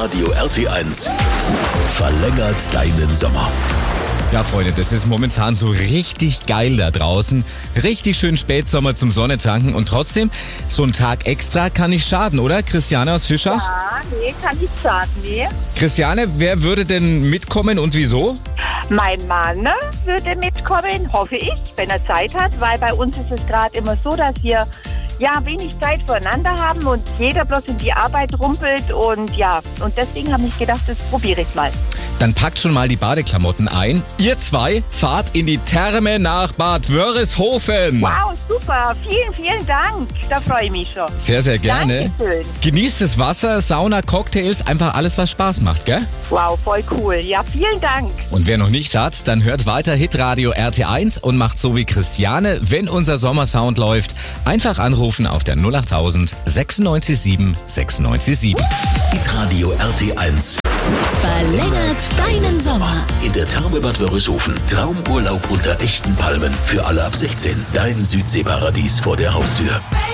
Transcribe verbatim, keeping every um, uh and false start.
Hitradio R T eins verlängert deinen Sommer. Ja, Freunde, das ist momentan so richtig geil da draußen. Richtig schön Spätsommer zum Sonne tanken und trotzdem, so ein Tag extra kann nicht schaden, oder? Christiane aus Fischach? Ja, nee, kann nicht schaden, nee. Christiane, wer würde denn mitkommen und wieso? Mein Mann würde mitkommen, hoffe ich, wenn er Zeit hat, weil bei uns ist es gerade immer so, dass wir ja wenig Zeit füreinander haben und jeder bloß in die Arbeit rumpelt und ja, und deswegen habe ich gedacht, das probiere ich mal. Dann packt schon mal die Badeklamotten ein. Ihr zwei fahrt in die Therme nach Bad Wörishofen. Wow, super. Vielen, vielen Dank. Da freue ich mich schon. Sehr, sehr gerne. Dankeschön. Genießt das Wasser, Sauna, Cocktails, einfach alles, was Spaß macht, gell? Wow, voll cool. Ja, vielen Dank. Und wer noch nicht hat, dann hört weiter Hitradio R T eins und macht so wie Christiane, wenn unser Sommersound läuft. Einfach anrufen auf der null achttausend sechsundneunzig sieben sechsundneunzig sieben. Hitradio R T eins verlängert deinen Sommer. in der Therme Bad Wörishofen. Traumurlaub unter echten Palmen für alle ab sechzehn. Dein Südseeparadies vor der Haustür.